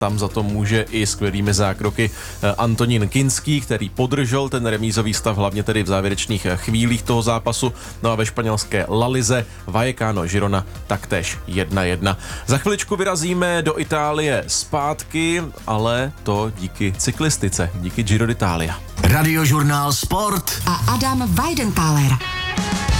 Tam za to může i skvělými zákroky Antonín Kinský, který podržel ten remízový stav, hlavně tedy v závěrečných chvílích toho zápasu. No a ve španělské La Lize Vallecano Girona taktéž 1-1. Za chviličku vyrazíme do Itálie zpátky, ale to díky cyklistice, díky Giro d'Italia. Radiožurnál Sport a Adam Weidenthaler.